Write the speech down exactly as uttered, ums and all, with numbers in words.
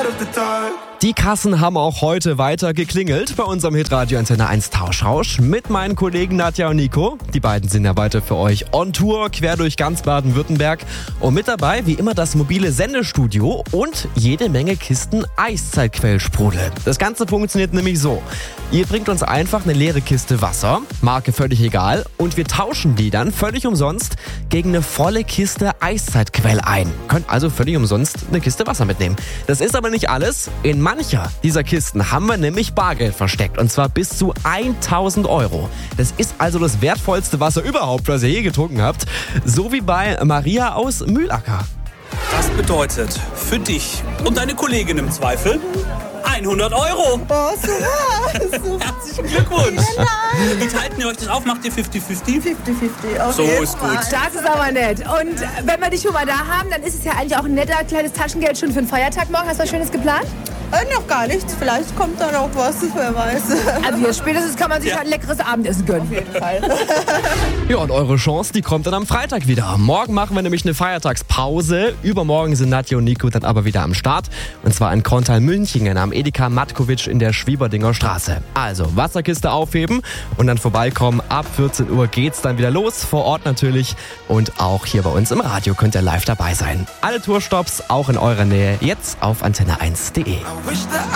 Die Kassen haben auch heute weiter geklingelt bei unserem Hitradio Antenne eins Tauschrausch mit meinen Kollegen Nadja und Nico. Die beiden sind ja weiter für euch on Tour, quer durch ganz Baden-Württemberg. Und mit dabei, wie immer, das mobile Sendestudio und jede Menge Kisten Eiszeitquellsprudel. Das Ganze funktioniert nämlich so. Ihr bringt uns einfach eine leere Kiste Wasser, Marke völlig egal, und wir tauschen die dann völlig umsonst gegen eine volle Kiste Eiszeitquell ein. Könnt also völlig umsonst eine Kiste Wasser mitnehmen. Das ist aber nicht alles. In mancher dieser Kisten haben wir nämlich Bargeld versteckt, und zwar bis zu tausend Euro. Das ist also das wertvollste Wasser überhaupt, was ihr je getrunken habt. So wie bei Maria aus Mühlacker. Das bedeutet für dich und deine Kollegin im Zweifel hundert Euro. Oh, super. super. Herzlichen Glückwunsch. Wie teilt ihr euch das auf? Macht ihr fünfzig fünfzig? fünfzig fünfzig, auf So jeden ist gut. Fall. Das ist aber nett. Und wenn wir dich schon mal da haben, dann ist es ja eigentlich auch ein netter kleines Taschengeld schon für den Feiertag morgen. Hast du was Schönes geplant? Äh, noch gar nichts. Vielleicht kommt da noch was, wer weiß. Also jetzt spätestens kann man sich Ja. ein leckeres Abendessen gönnen. Auf jeden Fall. Ja, und eure Chance, die kommt dann am Freitag wieder. Morgen machen wir nämlich eine Feiertagspause. Übermorgen sind Nadja und Nico dann aber wieder am Start. Und zwar in Korntal-Münchingen am Edeka Matkovic in der Schwieberdinger Straße. Also Wasserkiste aufheben und dann vorbeikommen. Ab vierzehn Uhr geht's dann wieder los. Vor Ort natürlich. Und auch hier bei uns im Radio könnt ihr live dabei sein. Alle Tourstops auch in eurer Nähe jetzt auf antenne eins punkt de.